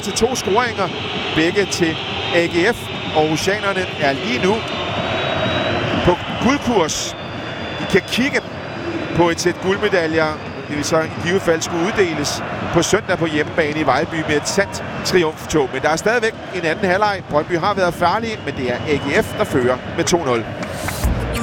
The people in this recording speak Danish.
til 2 scoringer, begge til AGF. Aarhusianerne er lige nu på guldkurs. De kan kigge på et sæt guldmedaljer, det vil så i givet fald skulle uddeles på søndag på hjemmebane i Vejlby med et sandt triumftog. Men der er stadigvæk en anden halvleg. Brøndby har været farlige, men det er AGF, der fører med 2-0.